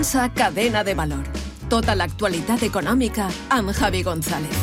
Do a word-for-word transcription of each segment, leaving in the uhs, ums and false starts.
Cadena de Valor. Tota l'actualitat econòmica amb Javi González.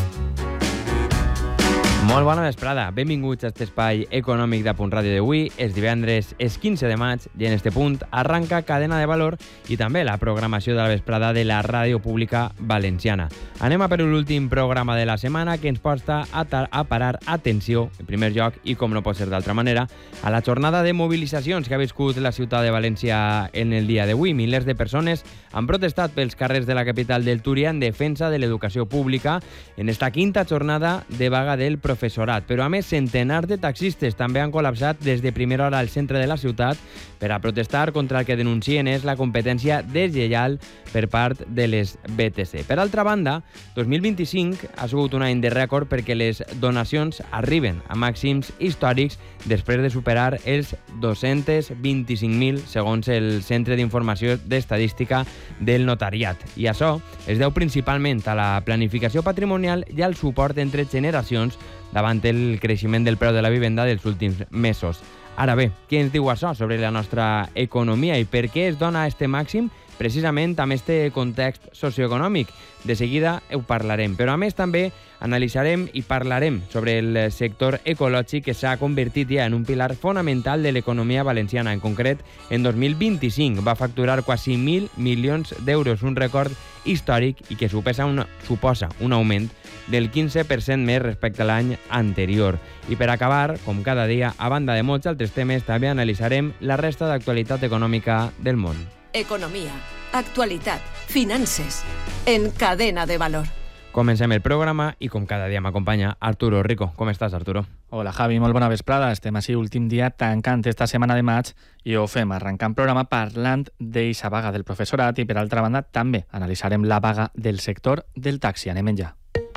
Molt bona vesprada, benvinguts a aquest espai econòmic de Punt Ràdio d'avui. És divendres, és quinze de maig, i en este punt arranca Cadena de Valor i també la programació de la vesprada de la Ràdio Pública Valenciana. Anem a per l'últim programa de la setmana que ens porta a, a parar atenció, en primer lloc, i com no pot ser d'altra manera, a la jornada de mobilitzacions que ha viscut la ciutat de València en el dia d'avui. Milers de persones han protestat pels carrers de la capital del Túria en defensa de l'educació pública en esta quinta jornada de vaga del professorat. Però a més, centenars de taxistes també han col·lapsat des de primera hora al centre de la ciutat per a protestar contra el que denuncien és la competència deslleial per part de les B T C. Per altra banda, dos mil vint-i-cinc ha sigut un any de rècord perquè les donacions arriben a màxims històrics després de superar els dos-cents vint-i-cinc mil segons el Centre d'Informació d'Estadística del Notariat. I això es deu principalment a la planificació patrimonial i al suport entre generacions davant el creixement del preu de la vivenda dels últims mesos. Ara bé, què ens diu això sobre la nostra economia i per què es dona este màxim precisament amb este context socioeconòmic? De seguida ho parlarem, però a més també analitzarem i parlarem sobre el sector ecològic que s'ha convertit ja en un pilar fonamental de l'economia valenciana. En concret, en dos mil vint-i-cinc va facturar quasi mil milions d'euros, un rècord històric i que suposa, una, suposa un augment del quinze per cent més respecte a l'any anterior. I per acabar, com cada dia, a banda de molts altres temes, també analitzarem la resta d'actualitat econòmica del món. Economia, actualitat, finances, en Cadena de Valor. Comencem el programa i com cada dia m'acompanya Arturo Rico. Com estàs, Arturo? Hola, Javi, molt bona vesprada. Estem així últim dia tancant esta setmana de maig i ho fem arrencant programa parlant d'eixa vaga del professorat i, per altra banda, també analitzarem la vaga del sector del taxi. Anem en ja.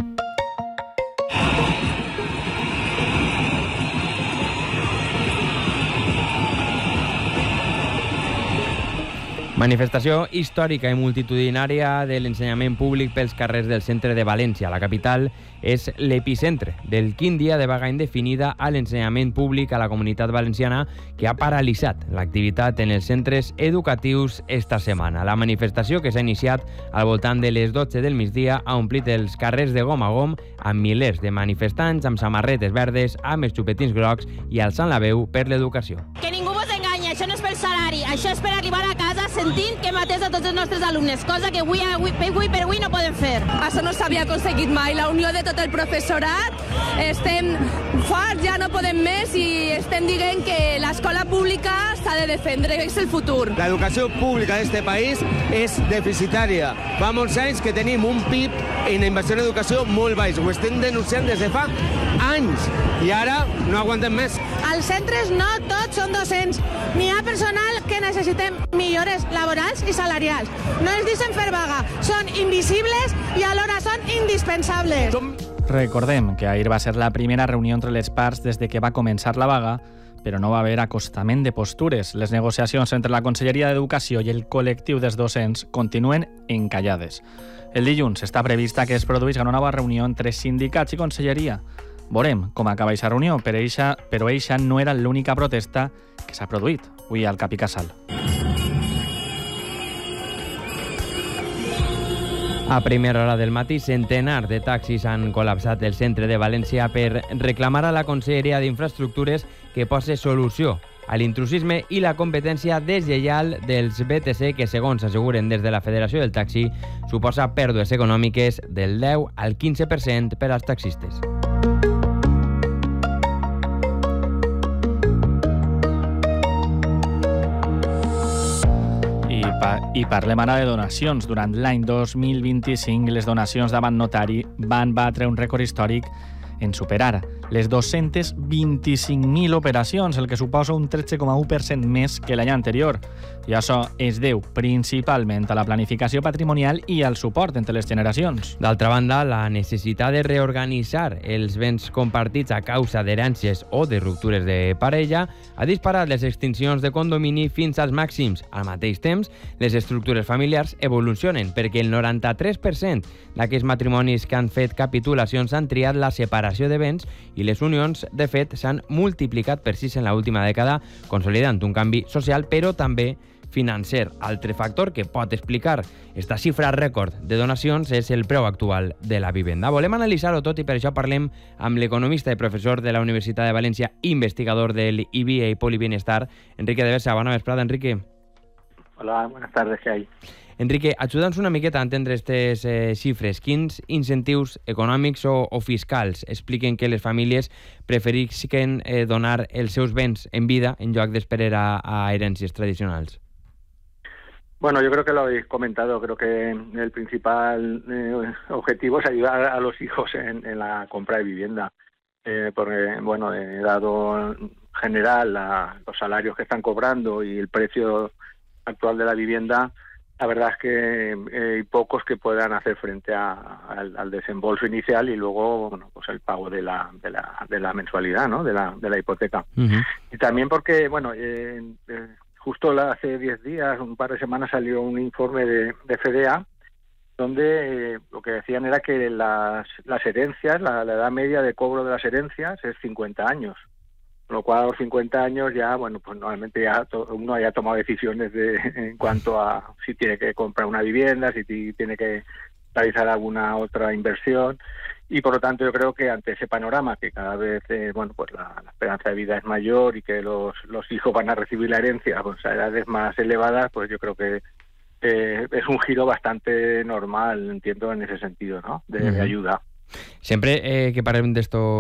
Manifestació històrica i multitudinària de l'ensenyament públic pels carrers del centre de València. La capital és l'epicentre del quin dia de vaga indefinida a l'ensenyament públic a la Comunitat Valenciana que ha paralitzat l'activitat en els centres educatius esta setmana. La manifestació, que s'ha iniciat al voltant de les dotze del migdia, ha omplit els carrers de gom a gom amb milers de manifestants amb samarretes verdes, amb els xupetins grocs i alçant la veu per l'educació. Que ningú vos enganya, això no és pel salari, això és per arribar a casa sentint que matés a tots els nostres alumnes, cosa que avui, avui, avui per avui no podem fer. Això no s'havia aconseguit mai, la unió de tot el professorat, estem forts, ja no podem més i estem dient que l'escola pública s'ha de defendre, és el futur. L'educació pública d'aquest país és deficitària. Fa molts anys que tenim un P I B en inversió en educació molt baix, ho estem denunciant des de fa anys i ara no aguantem més. Als centres no tots són docents, n'hi ha personal que necessitem millores laborals i salarials. No ens deixen fer vaga, són invisibles i alhora són indispensables. Recordem que ahir va ser la primera reunió entre les parts des de que va començar la vaga, però no va haver acostament de postures. Les negociacions entre la Conselleria d'Educació i el col·lectiu dels docents continuen encallades. El dilluns està prevista que es produeixi una nova reunió entre sindicats i Conselleria. Veurem com acaba aquesta reunió, però eixa, però eixa no era l'única protesta que s'ha produït avui al Cap i Casal. A primera hora del matí, centenars de taxis han col·lapsat el centre de València per reclamar a la Conselleria d'Infraestructures que posi solució a l'intrusisme i la competència deslleial dels B T C que, segons asseguren des de la Federació del Taxi, suposa pèrdues econòmiques del deu al quinze per cent per als taxistes. I parlem ara de donacions. Durant l'any dos mil vint-i-cinc, les donacions davant notari van batre un rècord històric en superar les dos-cents vint-i-cinc mil operacions, el que suposa un tretze coma u per cent més que l'any anterior. I això es deu principalment a la planificació patrimonial i al suport entre les generacions. D'altra banda, la necessitat de reorganitzar els béns compartits a causa d'herències o de ruptures de parella ha disparat les extincions de condomini fins als màxims. Al mateix temps, les estructures familiars evolucionen perquè el noranta-tres per cent d'aquests matrimonis que han fet capitulacions han triat la separació de béns i les unions, de fet, s'han multiplicat per sis en l'última dècada, consolidant un canvi social, però també financer. Altre factor que pot explicar esta xifra rècord de donacions és el preu actual de la vivenda. Volem analitzar-ho tot i per això parlem amb l'economista i professor de la Universitat de València, investigador del I B A i Polibienestar, Enrique de Besa. Bona vesprada, Enrique. Hola, buenas tardes, ¿qué hay? Enrique, ajuda'ns una miqueta a entendre aquestes eh, xifres. Quins incentius econòmics o, o fiscals expliquen que les famílies preferisquen eh, donar els seus béns en vida en lloc d'esperar a, a herències tradicionals? Bueno, yo creo que lo habéis comentado. Creo que el principal eh, objetivo es ayudar a los hijos en, en la compra de vivienda. Eh, porque, bueno, eh, dado en general la, los salarios que están cobrando y el precio actual de la vivienda, la verdad es que eh, hay pocos que puedan hacer frente a, al, al desembolso inicial y luego, bueno, pues el pago de la de la, de la mensualidad, ¿no? De la de la hipoteca. Uh-huh. Y también porque, bueno, eh, eh, justo la, hace diez días, un par de semanas salió un informe de, de F D A donde eh, lo que decían era que las las herencias, la, la edad media de cobro de las herencias es cincuenta años. Con lo cual a los cincuenta años ya, bueno, pues normalmente ya to- uno haya tomado decisiones de en cuanto a si tiene que comprar una vivienda, si t- tiene que realizar alguna otra inversión, y por lo tanto yo creo que ante ese panorama que cada vez, eh, bueno, pues la, la esperanza de vida es mayor y que los, los hijos van a recibir la herencia pues a edades más elevadas, pues yo creo que eh, es un giro bastante normal, entiendo, en ese sentido, ¿no? De, uh-huh. de ayuda. Sempre eh, que parlem d'esto